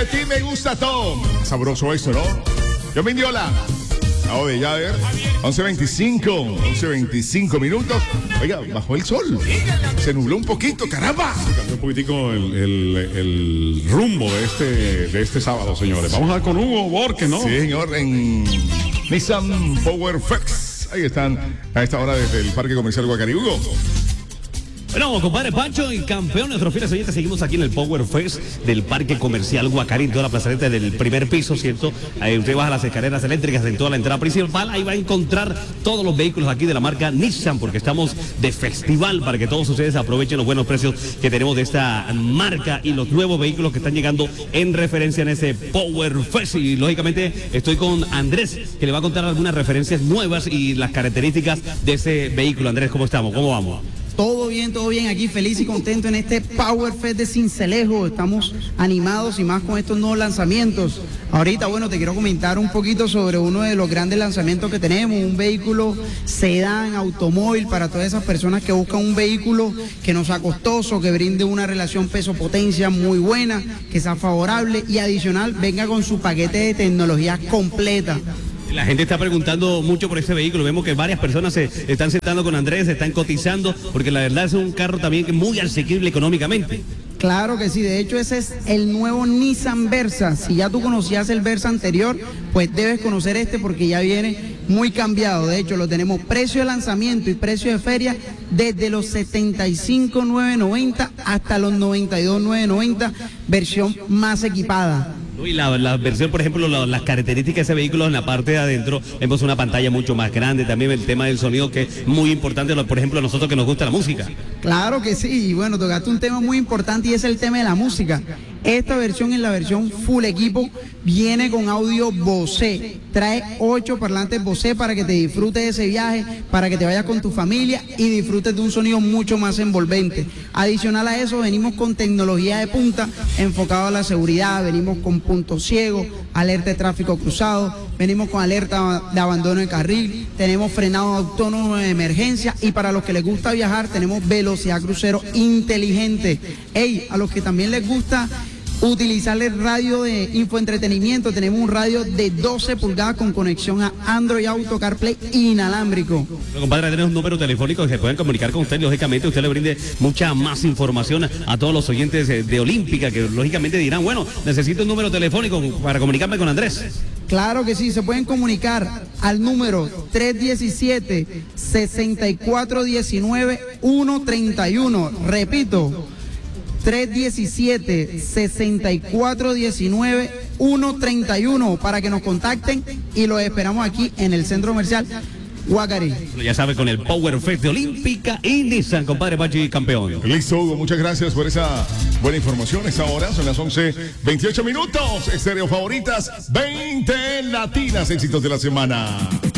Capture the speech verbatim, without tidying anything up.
de ti me gusta todo. Sabroso eso, ¿no? Yo me indiola. Acabo de ya ver. once veinticinco. once veinticinco minutos. Oiga, bajó el sol. Se nubló un poquito, caramba. Cambió un poquitico el, el, el rumbo de este, de este sábado, señores. Vamos a ver con Hugo Borges, ¿no? Sí, señor, en Nissan Power Fest. Ahí están a esta hora desde el Parque Comercial Guacarí. Hugo. Bueno, compadre Pancho y campeón, nuestros fieles oyentes, seguimos aquí en el Power Fest del Parque Comercial Guacarí, en toda la plazoleta del primer piso, ¿cierto? Ahí usted baja las escaleras eléctricas en toda la entrada principal, ahí va a encontrar todos los vehículos aquí de la marca Nissan, porque estamos de festival para que todos ustedes aprovechen los buenos precios que tenemos de esta marca y los nuevos vehículos que están llegando en referencia en ese Power Fest. Y lógicamente estoy con Andrés, que le va a contar algunas referencias nuevas y las características de ese vehículo. Andrés, ¿cómo estamos? ¿Cómo vamos? Todo bien, todo bien, aquí feliz y contento en este Power Fest de Sincelejo. Estamos animados y más con estos nuevos lanzamientos. Ahorita, bueno, te quiero comentar un poquito sobre uno de los grandes lanzamientos que tenemos, un vehículo sedán, automóvil, para todas esas personas que buscan un vehículo que no sea costoso, que brinde una relación peso-potencia muy buena, que sea favorable y adicional venga con su paquete de tecnología completa. La gente está preguntando mucho por este vehículo. Vemos que varias personas se están sentando con Andrés, se están cotizando, porque la verdad es un carro también que es muy asequible económicamente. Claro que sí, de hecho ese es el nuevo Nissan Versa. Si ya tú conocías el Versa anterior, pues debes conocer este porque ya viene muy cambiado. De hecho, lo tenemos precio de lanzamiento y precio de feria desde los setenta y cinco mil novecientos noventa hasta los noventa y dos mil novecientos noventa, versión más equipada. Y la, la versión, por ejemplo, la, las características de ese vehículo en la parte de adentro, vemos una pantalla mucho más grande, también el tema del sonido que es muy importante, por ejemplo, a nosotros que nos gusta la música. Claro que sí, y bueno, tocaste un tema muy importante y es el tema de la música. Esta versión, en la versión full equipo, viene con audio Bose, trae ocho parlantes Bose para que te disfrutes de ese viaje, para que te vayas con tu familia y disfrutes de un sonido mucho más envolvente. Adicional a eso, venimos con tecnología de punta enfocado a la seguridad, venimos con punto ciego, alerta de tráfico cruzado, venimos con alerta de abandono de carril, tenemos frenado autónomo de emergencia y para los que les gusta viajar tenemos velocidad crucero inteligente. Ey, a los que también les gusta utilizar el radio de infoentretenimiento, tenemos un radio de doce pulgadas con conexión a Android Auto, CarPlay inalámbrico. Bueno, compadre, tenemos un número telefónico que se pueden comunicar con usted. Lógicamente usted le brinde mucha más información a todos los oyentes de, de Olímpica, que lógicamente dirán, bueno, necesito un número telefónico para comunicarme con Andrés. Claro que sí, se pueden comunicar al número tres uno siete, seis cuatro uno nueve, uno tres uno. Repito, tres uno siete, seis cuatro uno nueve, uno tres uno para que nos contacten y los esperamos aquí en el Centro Comercial Guacarí. Ya sabe, con el Power Fest de Olímpica y Nissan, compadre Pachi, campeón. Listo, Hugo, muchas gracias por esa buena información. Esta hora son las once veintiocho minutos. Estéreo favoritas, veinte latinas, éxitos de la semana.